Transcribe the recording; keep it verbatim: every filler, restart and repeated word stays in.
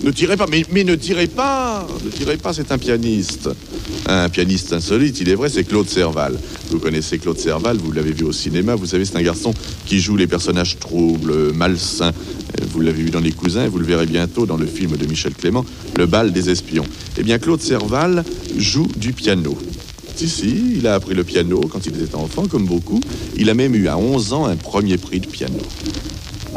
Ne tirez pas, mais, mais ne tirez pas. Ne tirez pas, c'est un pianiste. Un pianiste insolite, il est vrai, c'est Claude Serval. Vous connaissez Claude Serval, vous l'avez vu au cinéma. Vous savez, c'est un garçon qui joue les personnages troubles, malsains. Vous l'avez vu dans Les Cousins, vous le verrez bientôt dans le film de Michel Clément, Le bal des espions. Eh bien, Claude Serval joue du piano. Si, si, il a appris le piano quand il était enfant, comme beaucoup. Il a même eu à onze ans un premier prix de piano.